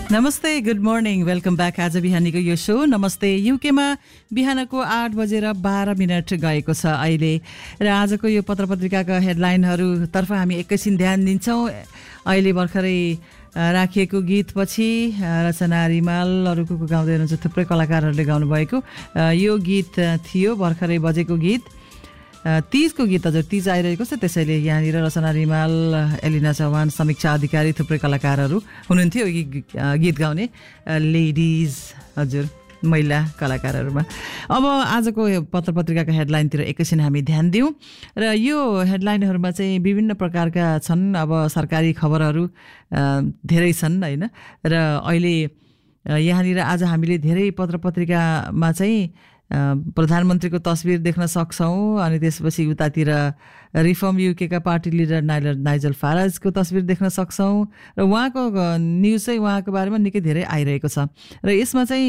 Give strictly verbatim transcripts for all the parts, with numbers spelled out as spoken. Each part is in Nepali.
नमस्ते, गुड मर्निङ, वेलकम ब्याक। आज बिहानीको यो सो नमस्ते युकेमा बिहानको आठ बजेर बाह्र मिनट गएको छ अहिले। र आजको यो पत्र पत्रिकाका हेडलाइनहरूतर्फ हामी एकैछिन ध्यान दिन्छौँ। अहिले भर्खरै राखिएको गीतपछि रचना रिमालहरूको गाउँदै हुनुहुन्छ, थुप्रै कलाकारहरूले गाउनुभएको यो गीत थियो, भर्खरै बजेको गीत तीजको गीत। हजुर, तीज आइरहेको छ, त्यसैले यहाँनिर रचना रिमाल, एलिना चौहान, समीक्षा अधिकारी, थुप्रै कलाकारहरू हुनुहुन्थ्यो गीत गाउने लेडिज, हजुर महिला कलाकारहरूमा। अब आजको पत्र पत्रिकाका हेडलाइनतिर एकैछिन हामी ध्यान दिउँ। र यो हेडलाइनहरूमा चाहिँ विभिन्न प्रकारका छन्। अब सरकारी खबरहरू धेरै छन् होइन। र अहिले यहाँनिर आज हामीले धेरै पत्र पत्रिकामा चाहिँ प्रधानमन्त्रीको तस्बिर देख्न सक्छौँ। अनि त्यसपछि उतातिर reform युकेका party leader Nile or Nigel फाराजको तस्बिर देख्न सक्छौँ। र उहाँको न्युज चाहिँ उहाँको बारेमा निकै धेरै आइरहेको छ। र यसमा चाहिँ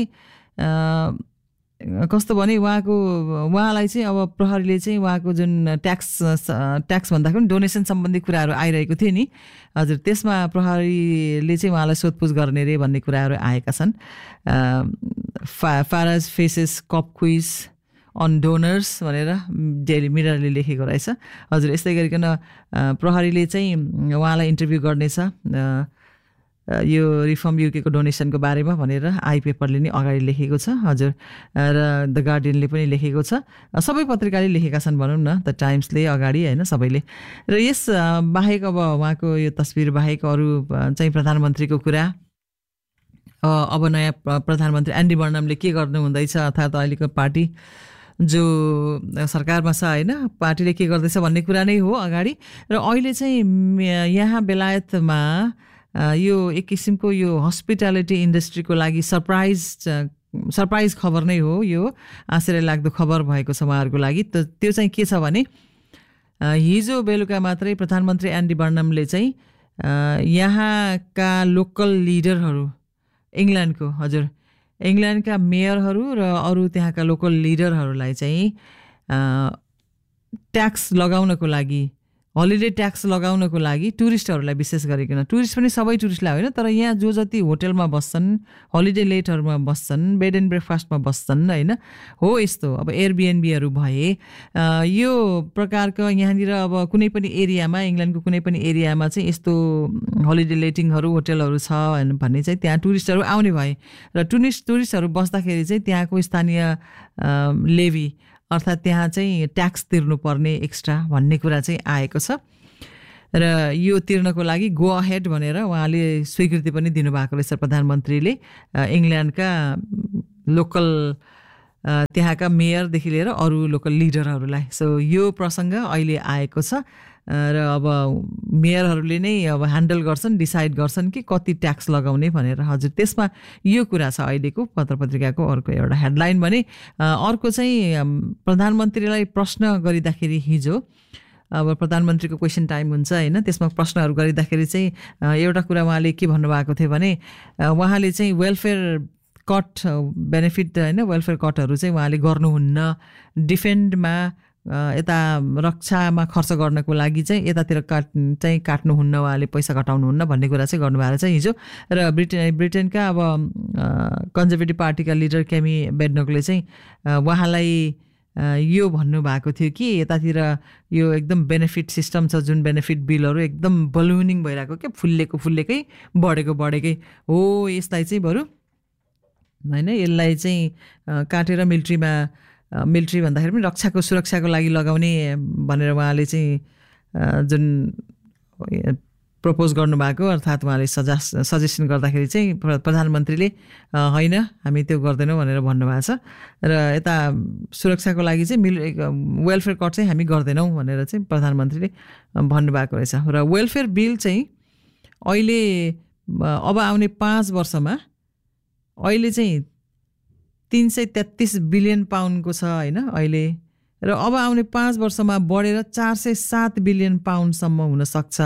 कस्तो भने उहाँको उहाँलाई चाहिँ अब प्रहरीले चाहिँ उहाँको जुन ट्याक्स ट्याक्स भन्दाखेरि डोनेसन सम्बन्धी कुराहरू आइरहेको थियो नि, हजुर, त्यसमा प्रहरीले चाहिँ उहाँलाई सोधपुछ गर्ने रे भन्ने कुराहरू आएका छन्। फा फाराज faces cup quiz on donors भनेर डेली मिररले लेखेको रहेछ। हजुर, यस्तै गरिकन प्रहरीले चाहिँ उहाँलाई इन्टरभ्यू गर्नेछ यो रिफर्म युकेको डोनेसनको बारेमा भनेर आई पेपरले नि अगाडि लेखेको छ। हजुर, र द गार्डियनले पनि लेखेको छ, सबै पत्रिकाले लेखेका छन् भनौँ न, द टाइम्सले अगाडि होइन, सबैले। र यस बाहेक अब उहाँको यो तस्बिर बाहेक अरू चाहिँ प्रधानमन्त्रीको कुरा, अब नयाँ प्रधानमन्त्री एन्डी बर्नमले के गर्नु हुँदैछ, अर्थात् अहिलेको पार्टी जो सरकारमा छ होइन, पार्टीले के गर्दैछ भन्ने कुरा नै हो अगाडि। र अहिले चाहिँ यहाँ बेलायतमा यो एक किसिमको यो हस्पिटालिटी इन्डस्ट्रीको लागि सरप्राइज सरप्राइज खबर नै हो, यो आश्चर्य लाग्दो खबर भएको छ उहाँहरूको लागि। त त्यो चाहिँ के छ भने हिजो बेलुका मात्रै प्रधानमन्त्री एन्डी बर्नमले चाहिँ यहाँका लोकल लिडरहरू, इङ्ल्यान्डको, हजुर, इङ्ल्यान्डका मेयरहरू र अरू त्यहाँका लोकल लिडरहरूलाई चाहिँ ट्याक्स लगाउनको लागि, हलिडे ट्याक्स लगाउनको लागि टुरिस्टहरूलाई विशेष गरिकन, टुरिस्ट पनि सबै टुरिस्टलाई होइन, तर यहाँ जो जति होटलमा बस्छन्, हलिडे लेटहरूमा बस्छन्, बेड एन्ड ब्रेकफास्टमा बस्छन् होइन, हो यस्तो अब एयरबिएनबीहरू भए यो प्रकारको यहाँनिर अब कुनै पनि एरियामा, इङ्ल्यान्डको कुनै पनि एरियामा चाहिँ यस्तो हलिडे लेटिङहरू, होटलहरू छ भन्ने चाहिँ त्यहाँ टुरिस्टहरू आउने भए र टुरिस्ट टुरिस्टहरू बस्दाखेरि चाहिँ त्यहाँको स्थानीय लेभी अर्थात् त्यहाँ चाहिँ ट्याक्स तिर्नुपर्ने एक्स्ट्रा भन्ने कुरा चाहिँ आएको छ। र यो तिर्नको लागि गो अहेड भनेर उहाँले स्वीकृति पनि दिनुभएको रहेछ प्रधानमन्त्रीले इङ्ल्यान्डका लोकल त्यहाँका मेयरदेखि लिएर अरू लोकल लिडरहरूलाई। सो यो प्रसङ्ग अहिले आएको छ र अब मेयरहरूले नै अब ह्यान्डल गर्छन्, डिसाइड गर्छन् कि कति ट्याक्स लगाउने भनेर। हजुर, त्यसमा यो कुरा छ अहिलेको पत्र पत्रिकाको अर्को एउटा हेडलाइन भने। अर्को चाहिँ प्रधानमन्त्रीलाई प्रश्न गरिँदाखेरि हिजो अब प्रधानमन्त्रीको क्वेसन टाइम हुन्छ होइन, त्यसमा प्रश्नहरू गरिँदाखेरि चाहिँ एउटा कुरा उहाँले के भन्नुभएको थियो भने उहाँले चाहिँ वेलफेयर कट बेनिफिट होइन, वेलफेयर कटहरू चाहिँ उहाँले गर्नुहुन्न, डिफेन्डमा यता रक्षामा खर्च गर्नको लागि चाहिँ यतातिर काट चाहिँ काट्नुहुन्न, उहाँले पैसा घटाउनुहुन्न भन्ने कुरा चाहिँ गर्नुभएको छ हिजो। र ब्रिटेन ब्रिटेनका अब कन्जर्भेटिभ पार्टीका लिडर केमी बेडनोकले चाहिँ उहाँलाई यो भन्नुभएको थियो कि यतातिर यो एकदम बेनिफिट सिस्टम छ, जुन बेनिफिट बिलहरू एकदम बलुनिङ भइरहेको के फुल्लेको फुल्लेकै बढेको बढेकै हो, यसलाई चाहिँ बरु होइन, यसलाई चाहिँ काटेर मिलिट्रीमा, मिलिट्री भन्दाखेरि पनि रक्षाको सुरक्षाको लागि लगाउने भनेर उहाँले चाहिँ जुन प्रपोज गर्नुभएको, अर्थात् उहाँले सजेस्ट सजेसन गर्दाखेरि चाहिँ प्रधानमन्त्रीले होइन हामी त्यो गर्दैनौँ भनेर भन्नुभएको छ। र यता सुरक्षाको लागि चाहिँ मिल वेलफेयर कट चाहिँ हामी गर्दैनौँ भनेर चाहिँ प्रधानमन्त्रीले भन्नुभएको रहेछ। र वेलफेयर बिल चाहिँ अहिले अब आउने पाँच वर्षमा अहिले चाहिँ तीन सय तेत्तिस बिलियन पाउन्डको छ होइन अहिले, र अब आउने पाँच वर्षमा बढेर चार सय सात बिलियन पाउन्डसम्म हुनसक्छ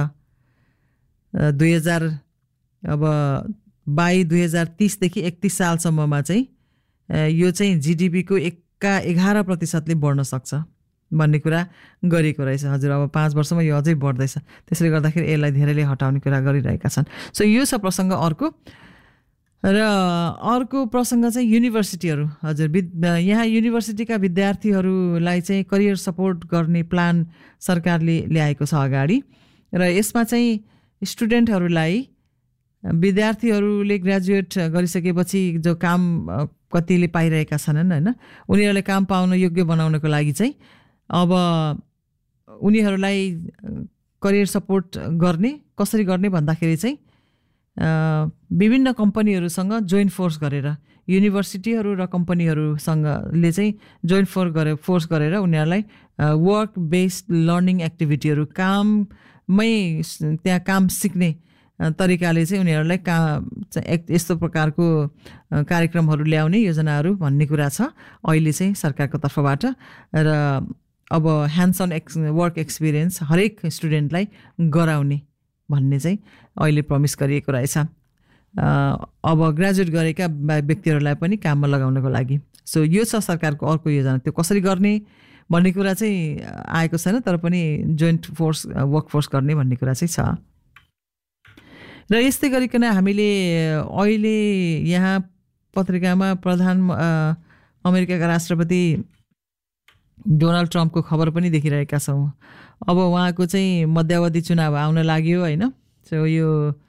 दुई हजार अब बाई दुई हजार तिसदेखि एकतिस सालसम्ममा चाहिँ यो चाहिँ जिडिपीको एक्का एघार प्रतिशतले बढ्न सक्छ भन्ने कुरा गरेको रहेछ। हजुर, अब पाँच वर्षमा यो अझै बढ्दैछ, त्यसले गर्दाखेरि यसलाई धेरैले हटाउने कुरा गरिरहेका छन्। सो यो छ प्रसङ्ग। अर्को र अर्को प्रसङ्ग चाहिँ युनिभर्सिटीहरू हजुर विद यहाँ युनिभर्सिटीका विद्यार्थीहरूलाई चाहिँ करियर सपोर्ट गर्ने प्लान सरकारले ल्याएको छ अगाडि र यसमा चाहिँ स्टुडेन्टहरूलाई विद्यार्थीहरूले ग्रेजुएट गरिसकेपछि जो काम कतिले पाइरहेका छन् होइन उनीहरूलाई काम पाउन योग्य बनाउनको लागि चाहिँ अब उनीहरूलाई करियर सपोर्ट गर्ने कसरी गर्ने भन्दाखेरि चाहिँ विभिन्न कम्पनीहरूसँग जोइन्ट फोर्स गरेर युनिभर्सिटीहरू र कम्पनीहरूसँगले चाहिँ जोइन्ट फोर्स गरे फोर्स गरेर उनीहरूलाई वर्क बेस्ड लर्निङ एक्टिभिटीहरू काममै त्यहाँ काम सिक्ने तरिकाले चाहिँ उनीहरूलाई का यस्तो प्रकारको कार्यक्रमहरू ल्याउने योजनाहरू भन्ने कुरा छ अहिले चाहिँ सरकारको तर्फबाट र अब hands on x work experience हरेक स्टुडेन्टलाई गराउने भन्ने चाहिँ अहिले प्रमिस गरिएको रहेछ अब ग्रेजुएट गरेका व्यक्तिहरूलाई पनि काममा लगाउनको लागि। सो यो छ सरकारको अर्को योजना। त्यो कसरी गर्ने भन्ने कुरा चाहिँ आएको छैन तर पनि जोइन्ट फोर्स वर्क फोर्स गर्ने भन्ने कुरा चाहिँ छ। र यस्तै गरिकन हामीले अहिले यहाँ पत्रिकामा प्रधान अमेरिकाका राष्ट्रपति डोनाल्ड ट्रम्पको खबर पनि देखिरहेका छौँ। अब उहाँको चाहिँ मध्यावधि चुनाव आउन लाग्यो होइन। सो यो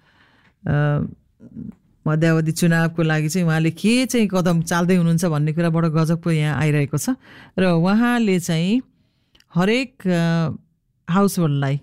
मध्यावधि चुनावको लागि चाहिँ उहाँले के चाहिँ कदम चाल्दै हुनुहुन्छ भन्ने कुरा बडो गजबको यहाँ आइरहेको छ र उहाँले चाहिँ हरेक हाउस होल्डलाई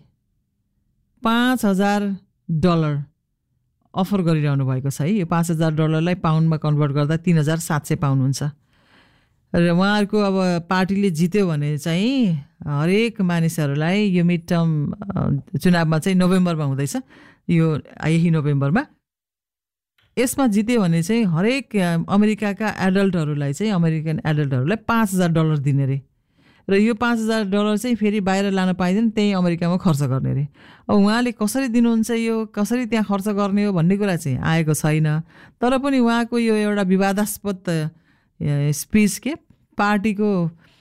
पाँच हजार डलर अफर गरिरहनु भएको छ है। यो पाँच हजार डलरलाई पाउन्डमा कन्भर्ट गर्दा तीन हजार सात सय पाउन्ड हुन्छ र उहाँहरूको अब पार्टीले जित्यो भने चाहिँ हरेक मानिसहरूलाई यो मिड टर्म चुनावमा चाहिँ नोभेम्बरमा हुँदैछ यो यही नोभेम्बरमा यसमा जित्यो भने चाहिँ हरेक अमेरिकाका एडल्टहरूलाई चाहिँ अमेरिकन एडल्टहरूलाई पाँच हजार डलर दिने रे र यो पाँच हजार डलर चाहिँ फेरि बाहिर लान पाइँदैन त्यही अमेरिकामा खर्च गर्ने रे। अब उहाँले कसरी दिनुहुन्छ यो कसरी त्यहाँ खर्च गर्ने हो भन्ने कुरा चाहिँ आएको छैन तर पनि उहाँको यो एउटा विवादास्पद स्पिच के पार्टीको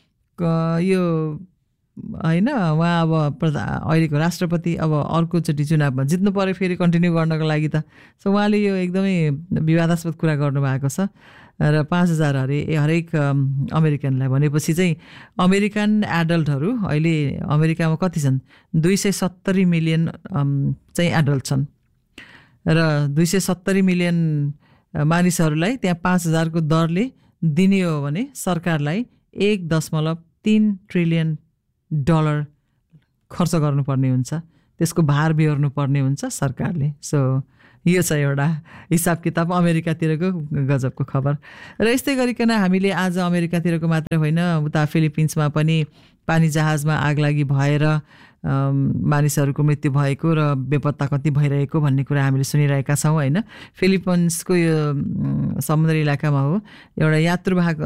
यो होइन उहाँ अब प्रधा अहिलेको राष्ट्रपति अब अर्कोचोटि चुनावमा जित्नु पऱ्यो फेरि कन्टिन्यू गर्नको लागि त। सो उहाँले यो एकदमै विवादास्पद कुरा गर्नुभएको छ र पाँच हजार हरे हरेक अमेरिकनलाई भनेपछि चाहिँ अमेरिकन एडल्टहरू अहिले अमेरिकामा कति छन् दुई सय सत्तरी मिलियन चाहिँ एडल्ट छन् र दुई सय सत्तरी मिलियन मानिसहरूलाई त्यहाँ पाँच हजारको दरले दिने हो भने सरकारलाई एक दशमलव तीन ट्रिलियन डलर खर्च गर्नुपर्ने हुन्छ त्यसको भार बिहोर्नु पर्ने हुन्छ सरकारले। सो यो छ एउटा हिसाब किताब अमेरिकातिरको गजबको खबर। र यस्तै गरिकन हामीले आज अमेरिकातिरको मात्र होइन उता फिलिपिन्समा पनि पानी जहाजमा आगलागी भएर मानिसहरूको मृत्यु भएको र बेपत्ता कति भइरहेको भन्ने कुरा हामीले सुनिरहेका छौँ होइन। फिलिपिन्सको यो समुद्री इलाकामा हो एउटा यात्रुवाहक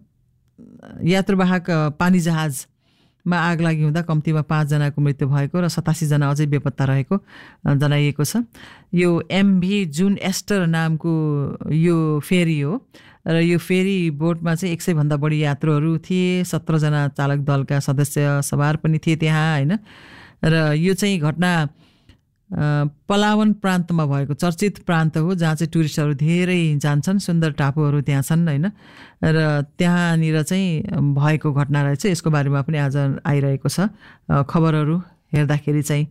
यात्रुवाहक पानी जहाजमा आग लागि हुँदा कम्तीमा पाँचजनाको मृत्यु भएको र सतासीजना अझै बेपत्ता रहेको जनाइएको छ। यो एमभी जुन एस्टर नामको यो फेरी हो र यो फेरी बोटमा चाहिँ एक सयभन्दा बढी यात्रुहरू थिए सत्रजना चालक दलका सदस्य सवार पनि थिए त्यहाँ होइन। र यो चाहिँ घटना पलावन प्रान्तमा भएको चर्चित प्रान्त हो जहाँ चाहिँ टुरिस्टहरू धेरै जान्छन् सुन्दर टापुहरू त्यहाँ छन् होइन। र त्यहाँनिर चाहिँ भएको घटना रहेछ यसको बारेमा पनि आज आइरहेको छ खबरहरू हेर्दाखेरि चाहिँ।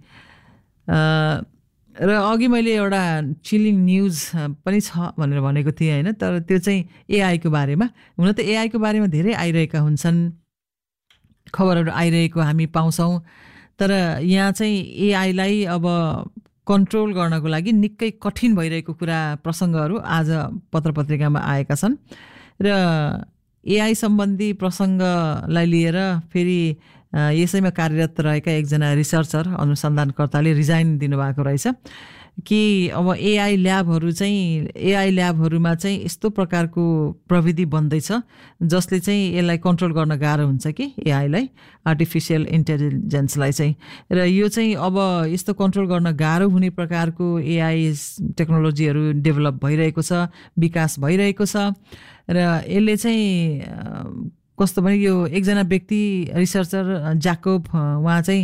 र अघि मैले एउटा चिलिङ न्युज पनि छ भनेर भनेको थिएँ होइन तर त्यो चाहिँ एआईको बारेमा। हुन त एआईको बारेमा धेरै आइरहेका हुन्छन् खबरहरू आइरहेको हामी पाउँछौँ तर यहाँ चाहिँ एआईलाई अब कन्ट्रोल गर्नको लागि निकै कठिन भइरहेको कुरा प्रसङ्गहरू आज पत्र पत्रिकामा आएका छन्। र एआई सम्बन्धी प्रसङ्गलाई लिएर फेरि यसैमा कार्यरत रहेका एकजना रिसर्चर अनुसन्धानकर्ताले रिजाइन दिनुभएको रहेछ कि अब एआई ल्याबहरू चाहिँ एआई ल्याबहरूमा चाहिँ यस्तो प्रकारको प्रविधि बन्दैछ जसले चाहिँ यसलाई कन्ट्रोल गर्न गाह्रो हुन्छ कि एआईलाई आर्टिफिसियल इन्टेलिजेन्सलाई चाहिँ। र यो चाहिँ अब यस्तो कन्ट्रोल गर्न गाह्रो हुने प्रकारको एआई टेक्नोलोजीहरू डेभलप भइरहेको छ विकास भइरहेको छ र यसले चाहिँ कस्तो भने यो एकजना व्यक्ति रिसर्चर ज्याकोब उहाँ चाहिँ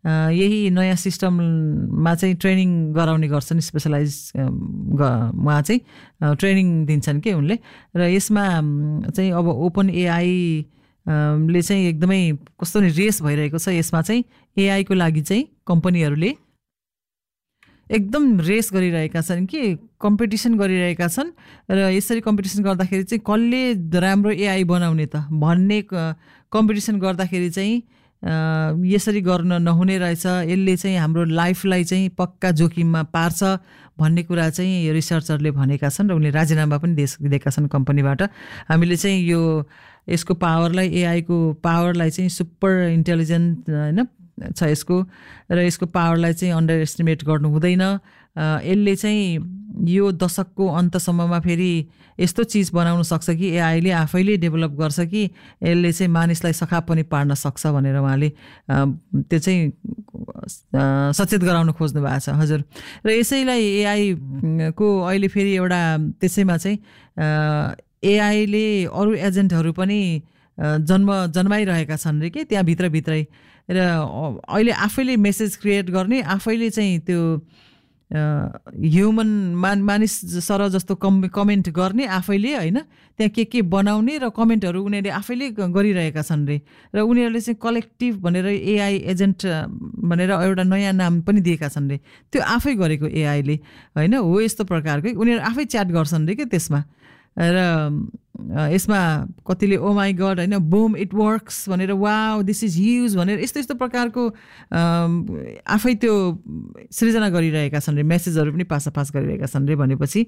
यही नयाँ सिस्टममा चाहिँ ट्रेनिङ गराउने गर्छन् स्पेसलाइज उहाँ चाहिँ ट्रेनिङ दिन्छन् के उनले र यसमा चाहिँ अब ओपन एआई ले चाहिँ एकदमै कस्तो नि रेस भइरहेको छ यसमा चाहिँ एआईको लागि चाहिँ कम्पनीहरूले एकदम रेस गरिरहेका छन् कि कम्पिटिसन गरिरहेका छन् र यसरी कम्पिटिसन गर्दाखेरि चाहिँ कसले राम्रो एआई बनाउने त भन्ने कम्पिटिसन गर्दाखेरि चाहिँ यसरी गर्न नहुने रहेछ यसले चाहिँ हाम्रो लाइफलाई चाहिँ पक्का जोखिममा पार्छ भन्ने कुरा चाहिँ रिसर्चरले भनेका छन् र उनले राजीनामा पनि दिएका छन् कम्पनीबाट हामीले चाहिँ यो यसको पावरलाई एआईको पावरलाई चाहिँ सुपर इन्टेलिजेन्ट हैन छ यसको र यसको पावरलाई चाहिँ अन्डर एस्टिमेट गर्नु हुँदैन यसले चाहिँ यो दशकको अन्तसम्ममा फेरि यस्तो चिज बनाउन सक्छ कि एआईले आफैले डेभलप गर्छ कि यसले चाहिँ मानिसलाई सखाप पनि पार्न सक्छ भनेर उहाँले त्यो चाहिँ सचेत गराउन खोज्नु भएको छ हजुर र यसैलाई एआई को अहिले फेरि एउटा त्यसैमा चाहिँ एआईले अरू एजेन्टहरू पनि जन्म जन्माइरहेका छन् रे के त्यहाँ भित्रभित्रै र अहिले आफैले मेसेज क्रिएट गर्ने आफैले चाहिँ त्यो ह्युमन मान मानिस सर जस्तो कम कमेन्ट गर्ने आफैले हैन त्यहाँ के के बनाउने र कमेन्टहरू उनीहरूले आफैले गरिरहेका छन् रे र उनीहरूले चाहिँ कलेक्टिभ भनेर एआई एजेन्ट भनेर एउटा नयाँ नाम पनि दिएका छन् रे त्यो आफै गरेको एआईले हैन हो यस्तो प्रकारको उनीहरू आफै च्याट गर्छन् रे के त्यसमा र यसमा कतिले ओ माई गड हैन बुम इट वर्क्स भनेर वाउ दिस इज ह्युज भनेर यस्तो यस्तो प्रकारको आफै त्यो सृजना गरिरहेका छन् रे मेसेजहरू पनि पासापास गरिरहेका छन् रे भनेपछि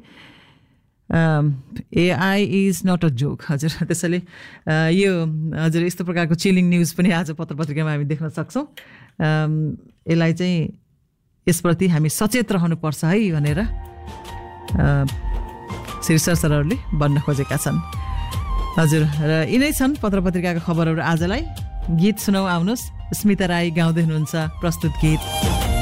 AI is not a joke हजुर त्यसैले यो हजुर यस्तो प्रकारको चिलिङ न्युज पनि आज पत्र पत्रिकामा हामी देख्न सक्छौँ यसलाई चाहिँ यसप्रति हामी सचेत रहनुपर्छ है भनेर शीर्षक सरहरूले भन्न खोजेका छन् हजुर र यिनै छन् पत्र पत्रिकाका खबरहरू आजलाई गीत सुनाउ आउनुहोस् स्मिता राई गाउँदै हुनुहुन्छ प्रस्तुत गीत